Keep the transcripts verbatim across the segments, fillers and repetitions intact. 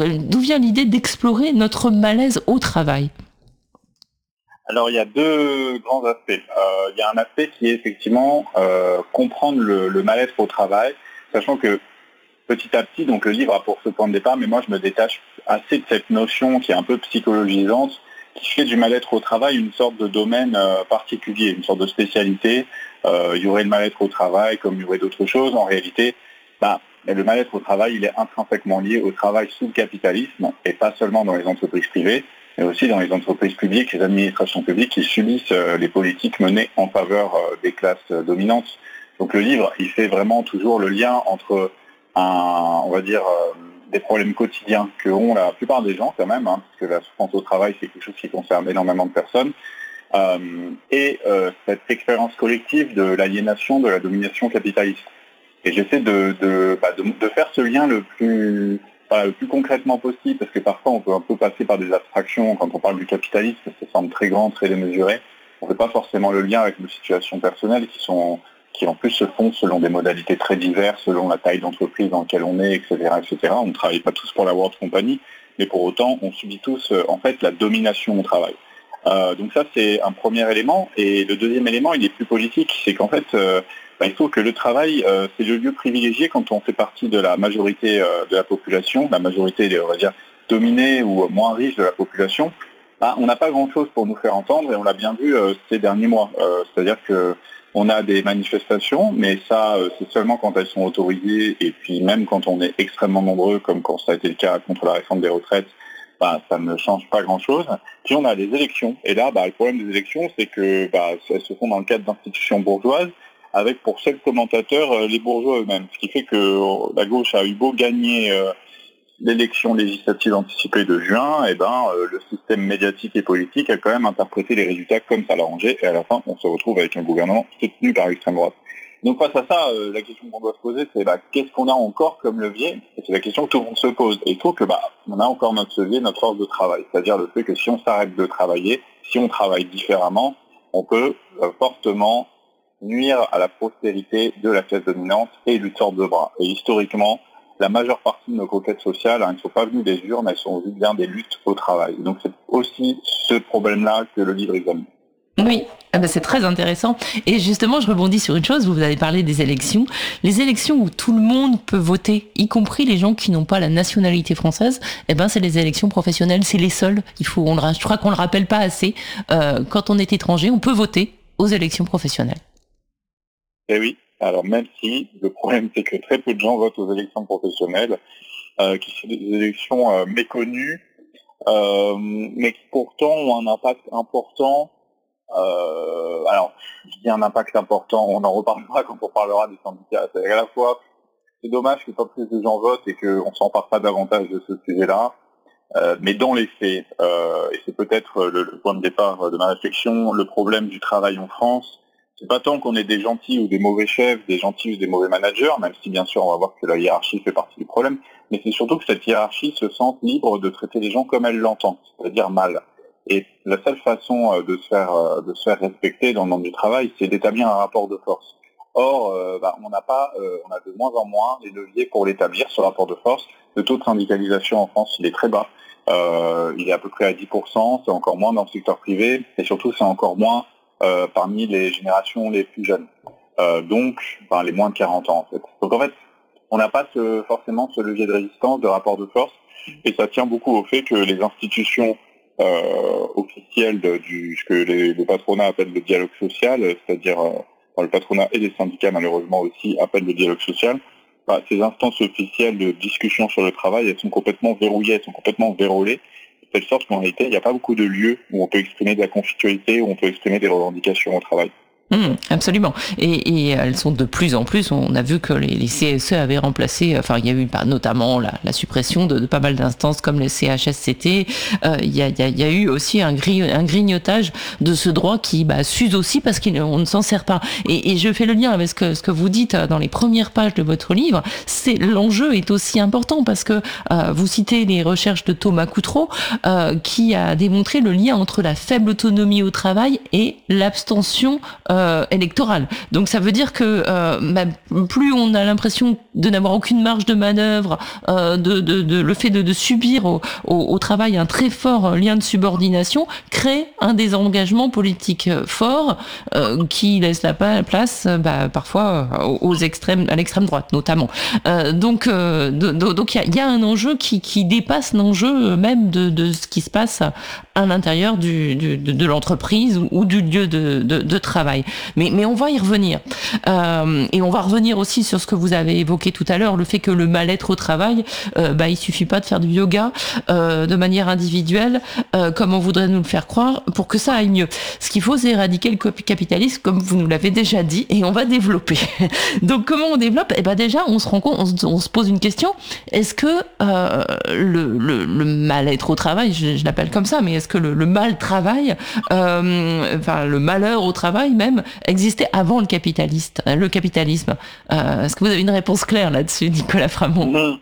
D'où vient l'idée d'explorer notre malaise au travail ? Alors il y a deux grands aspects. Euh, il y a un aspect qui est effectivement euh, comprendre le, le mal-être au travail, sachant que petit à petit, donc le livre a pour ce point de départ, mais moi je me détache assez de cette notion qui est un peu psychologisante, qui fait du mal-être au travail une sorte de domaine euh, particulier, une sorte de spécialité. Euh, il y aurait le mal-être au travail comme il y aurait d'autres choses. En réalité, bah, le mal-être au travail, il est intrinsèquement lié au travail sous le capitalisme, et pas seulement dans les entreprises privées, mais aussi dans les entreprises publiques, les administrations publiques qui subissent euh, les politiques menées en faveur euh, des classes euh, dominantes. Donc le livre, il fait vraiment toujours le lien entre un, on va dire, euh, des problèmes quotidiens que ont la plupart des gens quand même, hein, parce que la souffrance au travail, c'est quelque chose qui concerne énormément de personnes, euh, et euh, cette expérience collective de l'aliénation, de la domination capitaliste. Et j'essaie de, de, bah, de, de faire ce lien le plus, voilà, le plus concrètement possible, parce que parfois on peut un peu passer par des abstractions quand on parle du capitalisme, ça semble très grand, très démesuré. On ne fait pas forcément le lien avec nos situations personnelles qui sont qui en plus se font selon des modalités très diverses, selon la taille d'entreprise dans laquelle on est, et cetera, et cetera. On ne travaille pas tous pour la World Company, mais pour autant, on subit tous euh, en fait la domination au travail. Euh, donc ça, c'est un premier élément. Et le deuxième élément, il est plus politique, c'est qu'en fait, euh, bah, il faut que le travail, euh, c'est le lieu privilégié quand on fait partie de la majorité euh, de la population, la majorité, on va dire, dominée ou moins riche de la population. Bah, on n'a pas grand-chose pour nous faire entendre, et on l'a bien vu euh, ces derniers mois. Euh, c'est-à-dire que on a des manifestations, mais ça, c'est seulement quand elles sont autorisées, et puis même quand on est extrêmement nombreux, comme quand ça a été le cas contre la réforme des retraites, bah, ça ne change pas grand-chose. Puis on a les élections, et là, bah, le problème des élections, c'est que bah, elles se font dans le cadre d'institutions bourgeoises, avec pour seul commentateur euh, les bourgeois eux-mêmes, ce qui fait que euh, la gauche a eu beau gagner euh, l'élection législative anticipée de juin, et ben euh, le système médiatique et politique a quand même interprété les résultats comme ça l'arrangeait, et à la fin on se retrouve avec un gouvernement soutenu par l'extrême droite. Donc face à ça, euh, la question qu'on doit se poser, c'est bah, qu'est-ce qu'on a encore comme levier ? Et c'est la question que tout le monde se pose. Et il trouve que bah on a encore notre levier, notre force de travail, c'est-à-dire le fait que si on s'arrête de travailler, si on travaille différemment, on peut euh, fortement nuire à la prospérité de la classe dominante et lui tordre de bras. Et historiquement, la majeure partie de nos conquêtes sociales, hein, elles ne sont pas venues des urnes, elles sont venues bien des luttes au travail. Donc c'est aussi ce problème-là que le livre examine. Oui, ah ben c'est très intéressant. Et justement, je rebondis sur une chose, vous avez parlé des élections. Les élections où tout le monde peut voter, y compris les gens qui n'ont pas la nationalité française, eh ben c'est les élections professionnelles, c'est les seules. Il faut, on le, je crois qu'on le rappelle pas assez. Euh, quand on est étranger, on peut voter aux élections professionnelles. Eh oui. Alors même si le problème c'est que très peu de gens votent aux élections professionnelles, euh, qui sont des élections euh, méconnues, euh, mais qui pourtant ont un impact important. Euh, alors, je dis un impact important, on en reparlera quand on parlera des syndicats. C'est à la fois, c'est dommage que pas plus de gens votent et qu'on s'en parle pas davantage de ce sujet-là, euh, mais dans les faits, euh, et c'est peut-être le, le point de départ de ma réflexion, le problème du travail en France, c'est pas tant qu'on ait des gentils ou des mauvais chefs, des gentils ou des mauvais managers, même si bien sûr on va voir que la hiérarchie fait partie du problème, mais c'est surtout que cette hiérarchie se sente libre de traiter les gens comme elle l'entend, c'est-à-dire mal. Et la seule façon de se faire, de se faire respecter dans le monde du travail, c'est d'établir un rapport de force. Or, euh, bah, on n'a pas, euh, on a de moins en moins les leviers pour l'établir, ce rapport de force. Le taux de syndicalisation en France, il est très bas. Euh, il est à peu près à dix pour cent, c'est encore moins dans le secteur privé, et surtout c'est encore moins euh, parmi les générations les plus jeunes. Euh, donc, ben, les moins de quarante ans en fait. Donc en fait, on n'a pas ce, forcément ce levier de résistance, de rapport de force, et ça tient beaucoup au fait que les institutions euh, officielles de, du ce que les, le patronat appelle le dialogue social, c'est-à-dire euh, le patronat et les syndicats malheureusement aussi appellent le dialogue social, bah, ces instances officielles de discussion sur le travail, elles sont complètement verrouillées, elles sont complètement vérolées, de telle sorte qu'en réalité, il n'y a pas beaucoup de lieux où on peut exprimer de la conflictualité, où on peut exprimer des revendications au travail. Mmh, absolument. Et, et elles sont de plus en plus. On a vu que les, les C S E avaient remplacé. Enfin, il y a eu bah, notamment la, la suppression de, de pas mal d'instances comme le C H S C T. Euh, il, y a, il, y a, il y a eu aussi un, gri, un grignotage de ce droit qui bah, s'use aussi parce qu'on ne s'en sert pas. Et, et je fais le lien avec ce que, ce que vous dites dans les premières pages de votre livre. C'est l'enjeu est aussi important parce que euh, vous citez les recherches de Thomas Coutreau euh, qui a démontré le lien entre la faible autonomie au travail et l'abstention. Euh, euh, électorale. Donc ça veut dire que euh, bah, plus on a l'impression de n'avoir aucune marge de manœuvre, euh, de, de, de le fait de, de subir au, au, au travail un très fort lien de subordination crée un désengagement politique fort euh, qui laisse la place bah, parfois aux extrêmes, à l'extrême droite notamment. Euh, donc euh, donc il y, y a un enjeu qui, qui dépasse l'enjeu même de, de ce qui se passe à l'intérieur du, du, de, de l'entreprise ou, ou du lieu de, de, de travail. Mais, mais on va y revenir. Euh, et on va revenir aussi sur ce que vous avez évoqué tout à l'heure, le fait que le mal-être au travail, euh, bah, il suffit pas de faire du yoga euh, de manière individuelle, euh, comme on voudrait nous le faire croire, pour que ça aille mieux. Ce qu'il faut, c'est éradiquer le capitalisme, comme vous nous l'avez déjà dit, et on va développer. Donc, comment on développe ? Eh ben déjà, on se rend compte, on se, on se pose une question. Est-ce que euh, le, le, le mal-être au travail, je, je l'appelle comme ça, mais est-ce que le, le mal-travail, euh, enfin le malheur au travail même, existait avant le capitaliste, le capitalisme ? euh, Est-ce que vous avez une réponse claire là-dessus, Nicolas Framont ? Mmh.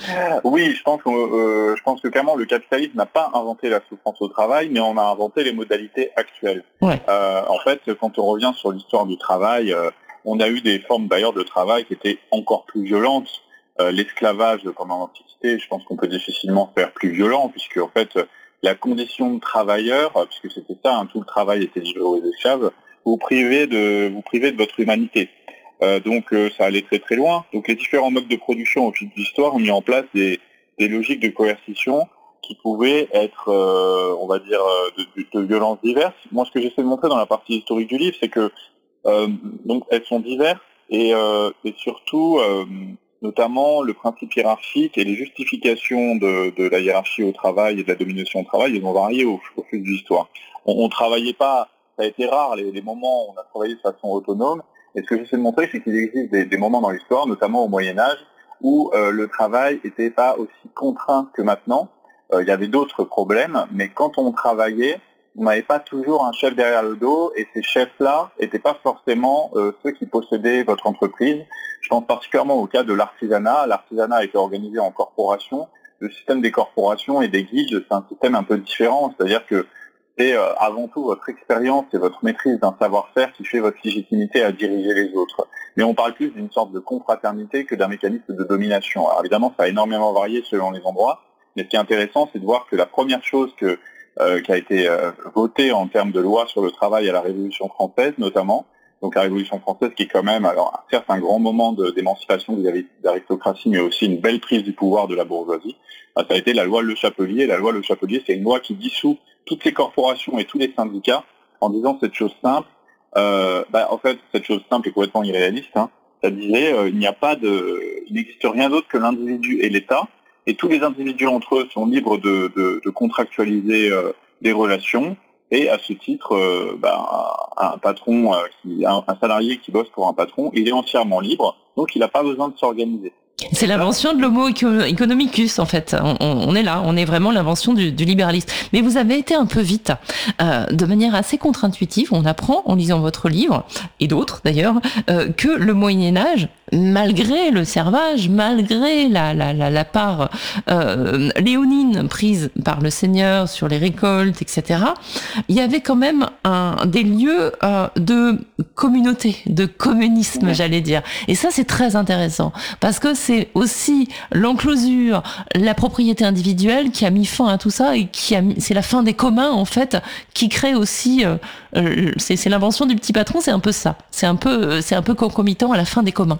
Oui, je pense que euh, je pense que clairement le capitalisme n'a pas inventé la souffrance au travail, mais on a inventé les modalités actuelles. Ouais. Euh, en fait, quand on revient sur l'histoire du travail, euh, on a eu des formes d'ailleurs de travail qui étaient encore plus violentes. Euh, l'esclavage pendant l'Antiquité, je pense qu'on peut difficilement faire plus violent, puisque en fait la condition de travailleur, puisque c'était ça, hein, tout le travail était livré aux esclaves, vous privez de vous privez de votre humanité. Euh, donc euh, ça allait très très loin. Donc les différents modes de production au fil de l'histoire ont mis en place des, des logiques de coercition qui pouvaient être, euh, on va dire, de, de, de violences diverses. Moi, ce que j'essaie de montrer dans la partie historique du livre, c'est que euh, donc elles sont diverses et, euh, et surtout, euh, notamment le principe hiérarchique et les justifications de, de la hiérarchie au travail et de la domination au travail, ils ont varié au, au fil de l'histoire. On, on travaillait pas, ça a été rare les, les moments où on a travaillé de façon autonome. Et ce que j'essaie de montrer, c'est qu'il existe des, des moments dans l'histoire, notamment au Moyen-Âge, où euh, le travail n'était pas aussi contraint que maintenant. Euh, il y avait d'autres problèmes, mais quand on travaillait, on n'avait pas toujours un chef derrière le dos, et ces chefs-là n'étaient pas forcément euh, ceux qui possédaient votre entreprise. Je pense particulièrement au cas de l'artisanat. L'artisanat a été organisé en corporation. Le système des corporations et des guildes, c'est un système un peu différent, c'est-à-dire que c'est euh, avant tout votre expérience et votre maîtrise d'un savoir-faire qui fait votre légitimité à diriger les autres. Mais on parle plus d'une sorte de confraternité que d'un mécanisme de domination. Alors évidemment, ça a énormément varié selon les endroits, mais ce qui est intéressant, c'est de voir que la première chose que, euh, qui a été euh, votée en termes de loi sur le travail à la Révolution française, notamment, donc la Révolution française qui est quand même, alors certes un grand moment de, d'émancipation vis-à-vis de l'aristocratie, mais aussi une belle prise du pouvoir de la bourgeoisie, ça a été la loi Le Chapelier. La loi Le Chapelier, c'est une loi qui dissout toutes les corporations et tous les syndicats en disant cette chose simple. Euh, bah, en fait, cette chose simple est complètement irréaliste. Hein. Ça disait euh, il n'y a pas de, il n'existe rien d'autre que l'individu et l'État, et tous les individus entre eux sont libres de, de, de contractualiser euh, des relations. Et à ce titre, euh, bah, un patron, euh, qui, un, un salarié qui bosse pour un patron, il est entièrement libre, donc il n'a pas besoin de s'organiser. C'est l'invention de l'homo economicus, en fait. On, on est là, on est vraiment l'invention du, du libéralisme. Mais vous avez été un peu vite. Euh, de manière assez contre-intuitive, on apprend, en lisant votre livre, et d'autres d'ailleurs, euh, que le Moyen-Âge, malgré le servage, malgré la, la, la, la part euh, léonine prise par le seigneur sur les récoltes, et cetera, il y avait quand même un, des lieux euh, de communauté, de communisme, ouais. j'allais dire. Et ça, c'est très intéressant, parce que c'est aussi l'enclosure, la propriété individuelle qui a mis fin à tout ça, et qui a mis, c'est la fin des communs, en fait, qui crée aussi, euh, euh, c'est, c'est l'invention du petit patron, c'est un peu ça. C'est un peu, c'est un peu concomitant à la fin des communs.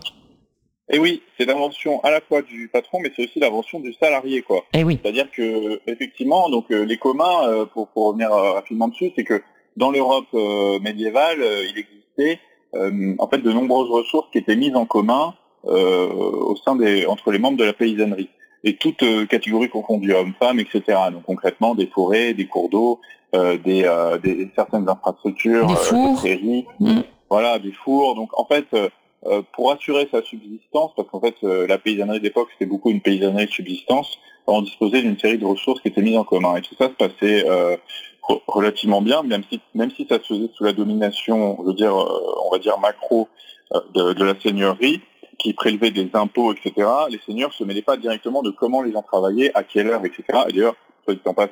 Et oui, c'est l'invention à la fois du patron, mais c'est aussi l'invention du salarié, quoi. Et oui. C'est-à-dire que, effectivement, donc euh, les communs, euh, pour, pour revenir euh, rapidement dessus, c'est que dans l'Europe euh, médiévale, euh, il existait euh, en fait de nombreuses ressources qui étaient mises en commun euh, au sein des entre les membres de la paysannerie, et toutes euh, catégories confondues, hommes, femmes, et cetera. Donc concrètement, des forêts, des cours d'eau, euh, des, euh, des certaines infrastructures, des fours, euh, des prairies, mmh. voilà, des fours. Donc en fait. Euh, Euh, pour assurer sa subsistance, parce qu'en fait euh, la paysannerie d'époque c'était beaucoup une paysannerie de subsistance, on disposait d'une série de ressources qui étaient mises en commun, et tout ça se passait euh, re- relativement bien, même si même si ça se faisait sous la domination, je veux dire, euh, on va dire macro euh, de, de la seigneurie, qui prélevait des impôts, et cetera. Les seigneurs se mêlaient pas directement de comment les gens travaillaient, à quelle heure, et cetera. Et d'ailleurs, soit dit en passant,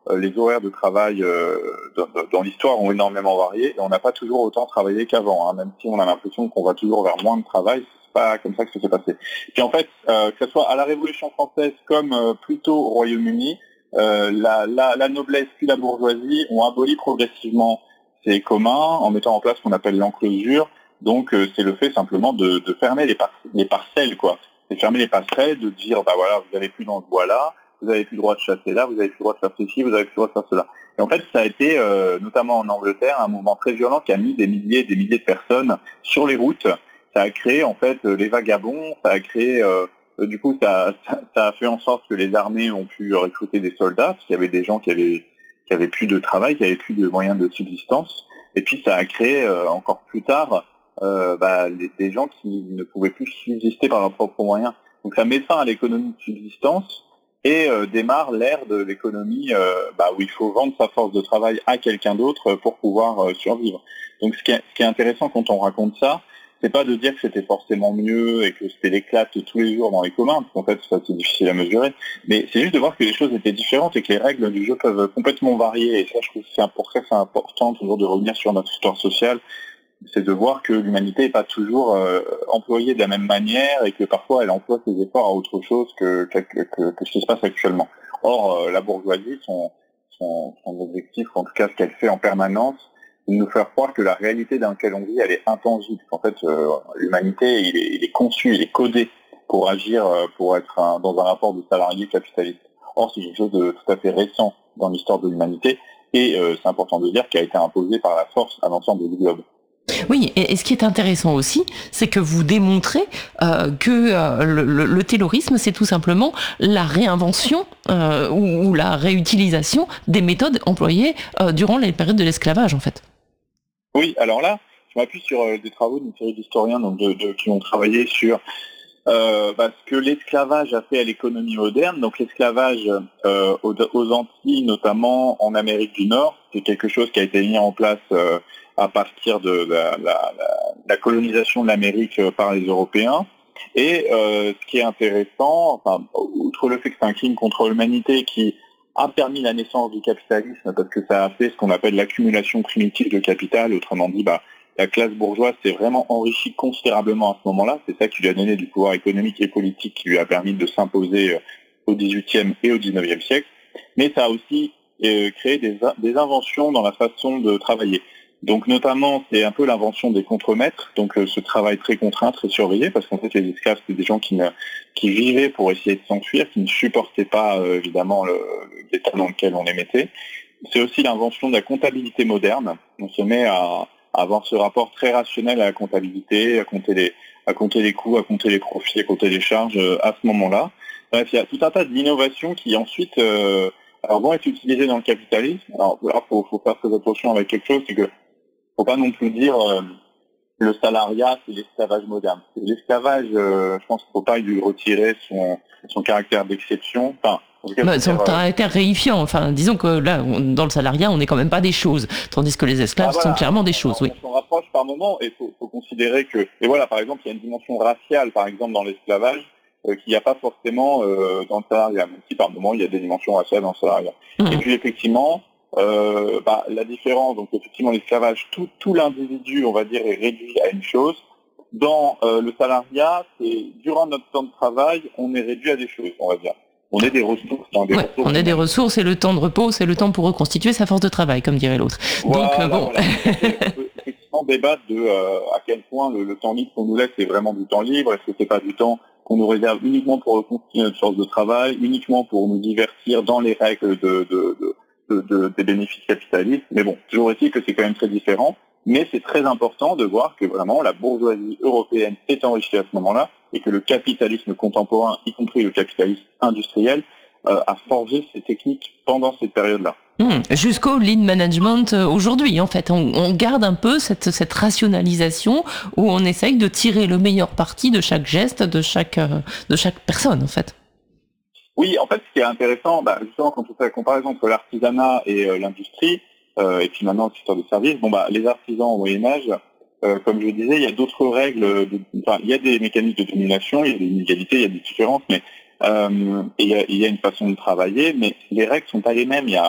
euh, les horaires de travail euh, dans, dans l'histoire ont énormément varié et on n'a pas toujours autant travaillé qu'avant, hein, même si on a l'impression qu'on va toujours vers moins de travail, c'est pas comme ça que ça s'est passé. Puis en fait, euh, que ce soit à la Révolution française comme euh, plutôt au Royaume-Uni, euh, la, la, la noblesse puis la bourgeoisie ont aboli progressivement ces communs en mettant en place ce qu'on appelle l'enclosure. Donc euh, c'est le fait simplement de, de fermer les, par- les parcelles, quoi. C'est fermer les passerelles, de dire bah voilà, vous n'avez plus dans ce bois-là, vous n'avez plus le droit de chasser là, vous n'avez plus le droit de faire ceci, vous n'avez plus le droit de faire cela. Et en fait, ça a été, euh, notamment en Angleterre, un mouvement très violent qui a mis des milliers et des milliers de personnes sur les routes. Ça a créé en fait les vagabonds, ça a créé, euh, du coup, ça, ça, ça a fait en sorte que les armées ont pu recruter des soldats, parce qu'il y avait des gens qui avaient, qui avaient plus de travail, qui avaient plus de moyens de subsistance. Et puis ça a créé euh, encore plus tard euh, bah, les, des gens qui ne pouvaient plus subsister par leurs propres moyens. Donc ça met fin à l'économie de subsistance et euh, démarre l'ère de l'économie euh, bah, où il faut vendre sa force de travail à quelqu'un d'autre pour pouvoir euh, survivre. Donc ce qui, est, ce qui est intéressant quand on raconte ça, c'est pas de dire que c'était forcément mieux et que c'était l'éclate tous les jours dans les communs, parce qu'en fait ça c'est difficile à mesurer, mais c'est juste de voir que les choses étaient différentes et que les règles du jeu peuvent complètement varier, et ça je trouve que c'est pour ça que c'est important toujours de revenir sur notre histoire sociale, c'est de voir que l'humanité n'est pas toujours euh, employée de la même manière et que parfois elle emploie ses efforts à autre chose que, que, que, que ce qui se passe actuellement. Or euh, la bourgeoisie, son, son, son objectif, en tout cas ce qu'elle fait en permanence, de nous faire croire que la réalité dans laquelle on vit, elle est intangible. En fait, euh, l'humanité, il est, il est conçu, il est codé pour agir, euh, pour être un, dans un rapport de salarié capitaliste. Or, c'est quelque chose de tout à fait récent dans l'histoire de l'humanité, et euh, c'est important de dire, qui a été imposé par la force à l'ensemble du globe. Oui, et, et ce qui est intéressant aussi, c'est que vous démontrez euh, que euh, le, le, le taylorisme, c'est tout simplement la réinvention euh, ou, ou la réutilisation des méthodes employées euh, durant les périodes de l'esclavage, en fait. Oui, alors là, je m'appuie sur euh, des travaux d'une série d'historiens donc de, de, qui ont travaillé sur euh, bah, ce que l'esclavage a fait à l'économie moderne. Donc l'esclavage euh, aux, aux Antilles, notamment en Amérique du Nord, c'est quelque chose qui a été mis en place euh, à partir de la, la, la, la colonisation de l'Amérique par les Européens. Et euh, ce qui est intéressant, enfin, outre le fait que c'est un crime contre l'humanité qui a permis la naissance du capitalisme, parce que ça a fait ce qu'on appelle l'accumulation primitive de capital, autrement dit, bah, la classe bourgeoise s'est vraiment enrichie considérablement à ce moment-là, c'est ça qui lui a donné du pouvoir économique et politique, qui lui a permis de s'imposer au dix-huitième et au dix-neuvième siècle, mais ça a aussi euh, créé des, des inventions dans la façon de travailler. Donc notamment, c'est un peu l'invention des contremaîtres, donc euh, ce travail très contraint, très surveillé, parce qu'en fait les esclaves, c'était des gens qui, ne, qui vivaient pour essayer de s'enfuir, qui ne supportaient pas euh, évidemment le, l'état dans lequel on les mettait. C'est aussi l'invention de la comptabilité moderne. On se met à, à avoir ce rapport très rationnel à la comptabilité, à compter les, à compter les coûts, à compter les profits, à compter les charges euh, à ce moment-là. Bref, il y a tout un tas d'innovations qui ensuite euh, alors, vont être utilisées dans le capitalisme. Alors là, il faut, faut faire très attention avec quelque chose, c'est que faut pas non plus dire euh, le salariat, c'est l'esclavage moderne. L'esclavage, euh, je pense qu'il faut pas lui retirer son, son caractère d'exception. Enfin, en tout cas, Bah, son dire, caractère réifiant. Enfin, disons que là, on, dans le salariat, on n'est quand même pas des choses, tandis que les esclaves ah, voilà, sont clairement des choses. On, oui. on s'en rapproche par moment, et il faut, faut considérer que, et voilà, par exemple, il y a une dimension raciale, par exemple, dans l'esclavage, euh, qu'il n'y a pas forcément euh, dans le salariat. Même si par moment, il y a des dimensions raciales dans le salariat. Mmh. Et puis, effectivement, Euh, bah, la différence, donc effectivement l'esclavage, tout, tout l'individu, on va dire, est réduit à une chose. Dans euh, le salariat, c'est durant notre temps de travail, on est réduit à des choses, on va dire. On est des ressources. Dans des ouais, ressources on est des ressources et le temps de repos, c'est le temps pour reconstituer sa force de travail, comme dirait l'autre. Voilà, donc euh, bon. Voilà. On peut effectivement débattre de euh, à quel point le, le temps libre qu'on nous laisse est vraiment du temps libre. Est-ce que c'est pas du temps qu'on nous réserve uniquement pour reconstituer notre force de travail, uniquement pour nous divertir dans les règles de, de, de De, de, des bénéfices capitalistes, mais bon, toujours est-il que c'est quand même très différent, mais c'est très important de voir que vraiment la bourgeoisie européenne est enrichie à ce moment-là, et que le capitalisme contemporain, y compris le capitalisme industriel, euh, a forgé ces techniques pendant cette période-là. Mmh, jusqu'au lean management aujourd'hui, en fait. On, on garde un peu cette, cette rationalisation où on essaye de tirer le meilleur parti de chaque geste, de chaque, de chaque personne, en fait. Oui, en fait, ce qui est intéressant, bah, justement, quand on fait la comparaison entre l'artisanat et euh, l'industrie, euh, et puis maintenant le secteur des services, bon, bah, les artisans au Moyen-Âge, euh, comme je le disais, il y a d'autres règles, de, enfin, il y a des mécanismes de domination, il y a des inégalités, il y a des différences, mais euh, et il, y a, il y a une façon de travailler, mais les règles sont pas les mêmes. Il y a,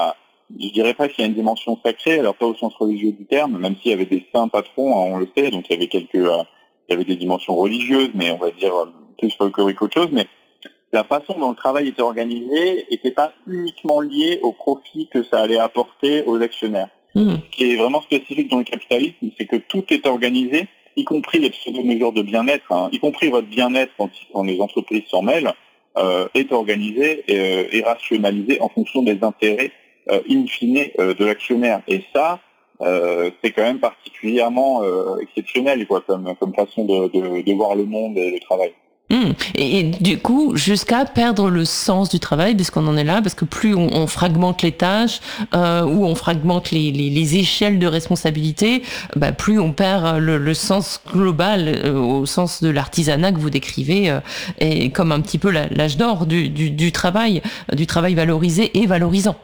je dirais pas qu'il y a une dimension sacrée, alors pas au sens religieux du terme, même s'il y avait des saints patrons, hein, on le sait, donc il y avait quelques, euh, il y avait des dimensions religieuses, mais on va dire euh, plus folklorique qu'autre chose, mais la façon dont le travail était organisé n'était pas uniquement liée au profit que ça allait apporter aux actionnaires. Mmh. Ce qui est vraiment spécifique dans le capitalisme, c'est que tout est organisé, y compris les pseudo-mesures de bien-être, hein, y compris votre bien-être quand, quand les entreprises s'en mêlent, euh, est organisé et, euh, et rationalisé en fonction des intérêts euh, in fine euh, de l'actionnaire. Et ça, euh, c'est quand même particulièrement euh, exceptionnel, quoi, comme, comme façon de, de, de voir le monde et le travail. Mmh. Et, et du coup, jusqu'à perdre le sens du travail, puisqu'on en est là, parce que plus on, on fragmente les tâches, euh, ou on fragmente les, les, les échelles de responsabilité, bah, plus on perd le, le sens global, euh, au sens de l'artisanat que vous décrivez, euh, et comme un petit peu la, l'âge d'or du, du, du travail, du travail valorisé et valorisant.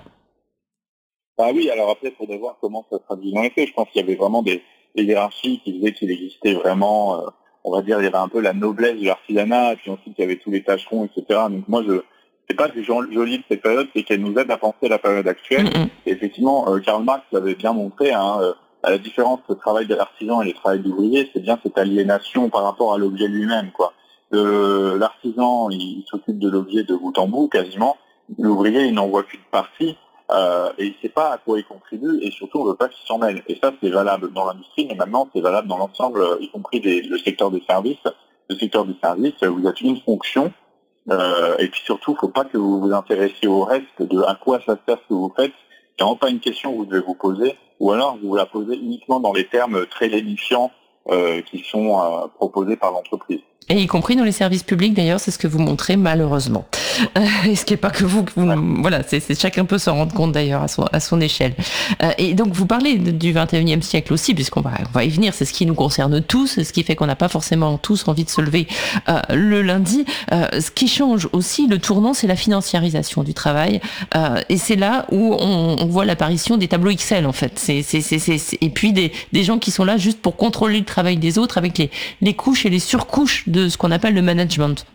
Ah oui, alors après, il faudrait voir comment ça se traduit dans les faits. Je pense qu'il y avait vraiment des, des hiérarchies qui disaient qu'il existait vraiment... Euh, on va dire, il y avait un peu la noblesse de l'artisanat, et puis ensuite il y avait tous les tâcherons, et cetera. Donc moi, je c'est pas que joli de cette période, c'est qu'elle nous aide à penser la période actuelle. Mm-hmm. Et effectivement, euh, Karl Marx l'avait bien montré, hein, euh, à la différence entre le travail de l'artisan et le travail d'ouvrier, c'est bien cette aliénation par rapport à l'objet lui-même, quoi. Le, l'artisan, il, il s'occupe de l'objet de bout en bout, quasiment. L'ouvrier, il n'en voit qu'une partie. Euh, et il ne sait pas à quoi il contribue, et surtout on ne veut pas qu'il s'en mêle. Et ça, c'est valable dans l'industrie, mais maintenant c'est valable dans l'ensemble, y compris des, le secteur des services. Le secteur des services, vous êtes une fonction, euh, et puis surtout, il ne faut pas que vous vous intéressiez au reste de à quoi ça sert ce que vous faites. C'est vraiment pas une question que vous devez vous poser, ou alors vous la posez uniquement dans les termes très lénifiants euh, qui sont euh, proposés par l'entreprise. Et y compris dans les services publics, d'ailleurs, c'est ce que vous montrez malheureusement. Euh, et ce qui n'est pas que vous, que vous ouais. Voilà, c'est, c'est chacun peut s'en rendre compte d'ailleurs à son, à son échelle. Euh, et donc vous parlez de, du vingt et unième siècle aussi, puisqu'on va, on va y venir, c'est ce qui nous concerne tous, c'est ce qui fait qu'on n'a pas forcément tous envie de se lever euh, le lundi. Euh, ce qui change aussi le tournant, c'est la financiarisation du travail. Euh, et c'est là où on, on voit l'apparition des tableaux Excel, en fait. C'est, c'est, c'est, c'est, c'est, et puis des, des gens qui sont là juste pour contrôler le travail des autres avec les, les couches et les surcouches de ce qu'on appelle le management.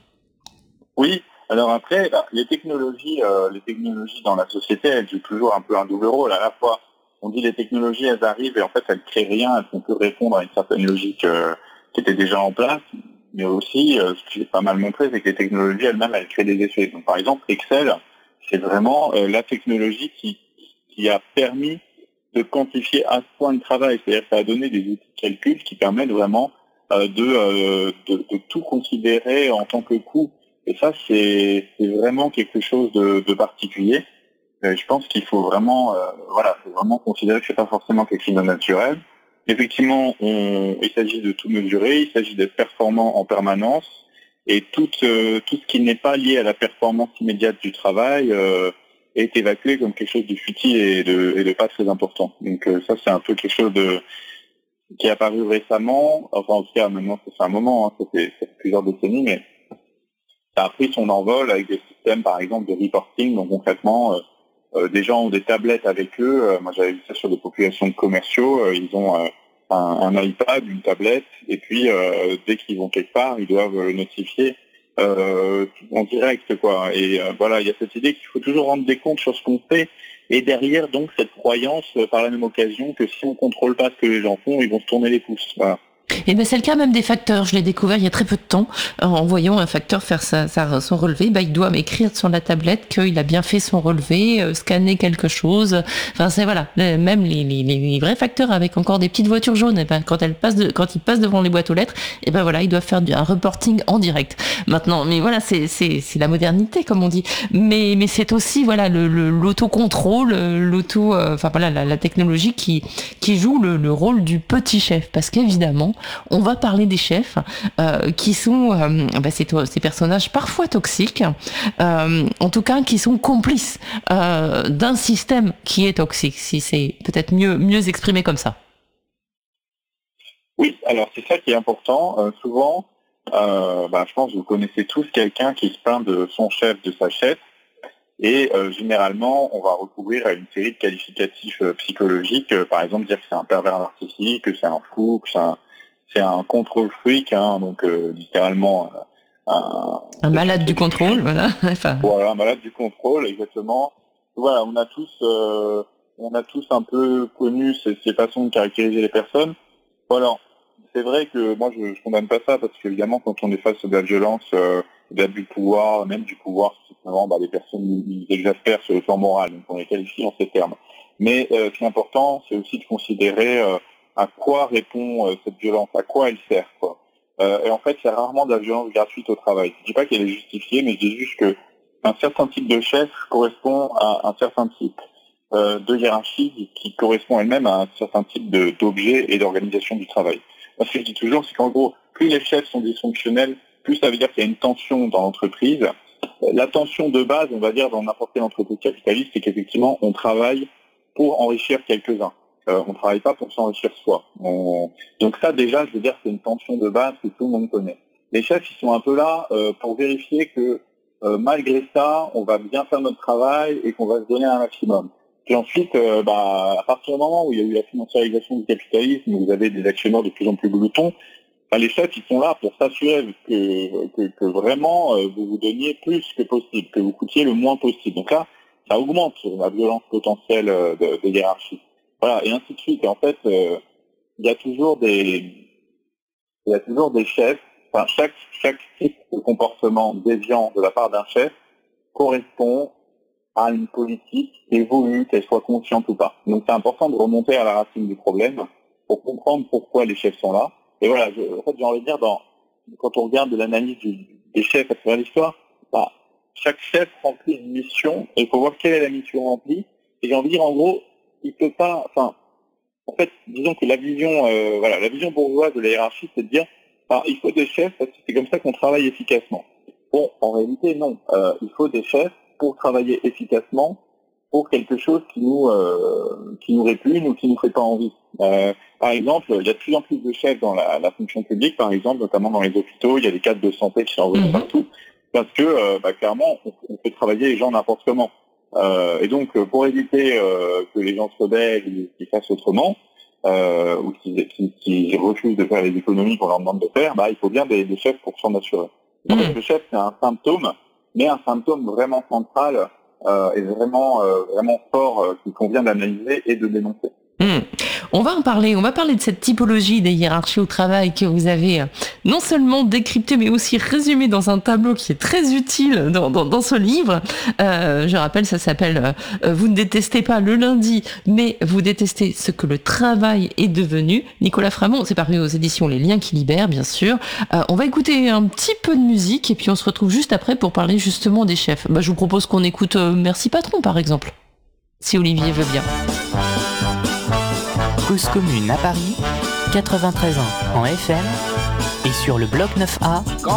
Oui, alors après, les technologies, euh, les technologies dans la société, elles jouent toujours un peu un double rôle. À la fois, on dit les technologies, elles arrivent et en fait, elles créent rien, elles font que répondre à une certaine logique euh, qui était déjà en place. Mais aussi, euh, ce qui est pas mal montré, c'est que les technologies elles-mêmes, elles créent des effets. Donc, par exemple, Excel, c'est vraiment euh, la technologie qui, qui a permis de quantifier à ce point le travail. C'est-à-dire que ça a donné des outils de calcul qui permettent vraiment Euh, de, euh, de, de tout considérer en tant que coût. Et ça, c'est, c'est vraiment quelque chose de, de particulier. Euh, je pense qu'il faut vraiment, euh, voilà, faut vraiment considérer que c'est pas forcément quelque chose de naturel. Effectivement, on, il s'agit de tout mesurer, il s'agit d'être performant en permanence, et tout, euh, tout ce qui n'est pas lié à la performance immédiate du travail euh, est évacué comme quelque chose de futile et de, et de pas très important. Donc euh, ça, c'est un peu quelque chose de qui est apparu récemment, enfin en tout cas maintenant ça fait un moment, hein, ça, fait, ça fait plusieurs décennies, mais ça a pris son envol avec des systèmes par exemple de reporting. Donc concrètement, euh, euh, des gens ont des tablettes avec eux, euh, moi j'avais vu ça sur des populations de commerciaux, euh, ils ont euh, un, un iPad, une tablette, et puis euh, dès qu'ils vont quelque part, ils doivent le notifier euh, en direct, quoi. Et euh, voilà, il y a cette idée qu'il faut toujours rendre des comptes sur ce qu'on fait. Et derrière, donc, cette croyance, euh, par la même occasion, que si on contrôle pas ce que les gens font, ils vont se tourner les pouces. Voilà. Et ben c'est le cas même des facteurs. Je l'ai découvert il y a très peu de temps en voyant un facteur faire sa, sa, son relevé. Ben, il doit m'écrire sur la tablette qu'il a bien fait son relevé, euh, scanner quelque chose. Enfin c'est voilà, même les, les, les vrais facteurs avec encore des petites voitures jaunes. Et ben quand elles passent, de, quand ils passent devant les boîtes aux lettres, et ben voilà, ils doivent faire du, un reporting en direct. Maintenant, mais voilà, c'est c'est c'est la modernité comme on dit. Mais mais c'est aussi voilà le, le l'autocontrôle, l'auto, euh, enfin voilà la, la technologie qui qui joue le, le rôle du petit chef parce qu'évidemment on va parler des chefs euh, qui sont euh, bah, ces, ces personnages parfois toxiques, euh, en tout cas qui sont complices euh, d'un système qui est toxique, si c'est peut-être mieux, mieux exprimé comme ça. Oui, alors c'est ça qui est important. Euh, souvent, euh, bah, je pense que vous connaissez tous quelqu'un qui se plaint de son chef, de sa chef, et euh, généralement, on va recourir à une série de qualificatifs euh, psychologiques, euh, par exemple dire que c'est un pervers narcissique, que c'est un fou, que c'est un c'est un contrôle freak, hein, donc euh, littéralement euh, un, un malade du contrôle, voilà. Enfin... Voilà, un malade du contrôle, exactement. Voilà, on a tous, euh, on a tous un peu connu ces, ces façons de caractériser les personnes. Voilà. C'est vrai que moi, je ne condamne pas ça, parce qu'évidemment, quand on est face à de la violence, euh, de l'abus de pouvoir, même du pouvoir, simplement, bah, les personnes ils exaspèrent sur le plan moral, donc on les qualifie en ces termes. Mais euh, ce qui est important, c'est aussi de considérer euh, à quoi répond euh, cette violence, à quoi elle sert, quoi. Euh, et en fait, il y a rarement de la violence gratuite au travail. Je ne dis pas qu'elle est justifiée, mais je dis juste qu'un certain type de chef correspond à un certain type euh, de hiérarchie qui correspond elle-même à un certain type de, d'objet et d'organisation du travail. Ce que je dis toujours, c'est qu'en gros, plus les chefs sont dysfonctionnels, plus ça veut dire qu'il y a une tension dans l'entreprise. La tension de base, on va dire, dans n'importe quelle entreprise capitaliste, c'est qu'effectivement, on travaille pour enrichir quelques-uns. Euh, on ne travaille pas pour s'enrichir soi. On... Donc ça, déjà, je veux dire, c'est une tension de base que tout le monde connaît. Les chefs, ils sont un peu là euh, pour vérifier que, euh, malgré ça, on va bien faire notre travail et qu'on va se donner un maximum. Puis ensuite, euh, bah, à partir du moment où il y a eu la financiarisation du capitalisme, où vous avez des actionnaires de plus en plus gloutons, bah, les chefs, ils sont là pour s'assurer que, que, que vraiment euh, vous vous donniez plus que possible, que vous coûtiez le moins possible. Donc là, ça augmente la violence potentielle euh, de, des hiérarchies. Voilà, et ainsi de suite. Et en fait, euh, il y a toujours des, il y a toujours des chefs. Enfin, chaque chaque type de comportement déviant de la part d'un chef correspond à une politique qui évolue, qu'elle soit consciente ou pas. Donc c'est important de remonter à la racine du problème pour comprendre pourquoi les chefs sont là. Et voilà, je, en fait, j'ai envie de dire, dans, quand on regarde de l'analyse du, des chefs à travers l'histoire, bah, chaque chef remplit une mission, et il faut voir quelle est la mission remplie. Et j'ai envie de dire, en gros, il peut pas, enfin, en fait, disons que la vision, euh, voilà, la vision bourgeoise de la hiérarchie, c'est de dire, bah, il faut des chefs parce que c'est comme ça qu'on travaille efficacement. Bon, en réalité, non. Euh, il faut des chefs pour travailler efficacement pour quelque chose qui nous euh, qui nous répugne ou qui nous fait pas envie. Euh, par exemple, il y a de plus en plus de chefs dans la, la fonction publique, par exemple, notamment dans les hôpitaux, il y a des cadres de santé qui sont envoyés mmh. partout, parce que euh, bah, clairement, on, on fait travailler les gens n'importe comment. Euh, et donc, pour éviter euh, que les gens se rebellent ou qu'ils fassent autrement, euh, ou qu'ils, qu'ils, qu'ils refusent de faire les économies qu'on leur demande de faire, bah, il faut bien des, des chefs pour s'en assurer. En fait, mmh. le chef, c'est un symptôme, mais un symptôme vraiment central euh, et vraiment, euh, vraiment fort euh, qu'il convient d'analyser et de dénoncer. Mmh. On va en parler, on va parler de cette typologie des hiérarchies au travail que vous avez non seulement décrypté mais aussi résumé dans un tableau qui est très utile dans, dans, dans ce livre. Euh, je rappelle, ça s'appelle euh, « Vous ne détestez pas le lundi, mais vous détestez ce que le travail est devenu ». Nicolas Framont, c'est paru aux éditions Les Liens qui libèrent, bien sûr. Euh, on va écouter un petit peu de musique et puis on se retrouve juste après pour parler justement des chefs. Bah, je vous propose qu'on écoute euh, « Merci Patron » par exemple, si Olivier veut bien. Cause commune à Paris, quatre-vingt-treize ans en F M et sur le bloc neuf A. Quand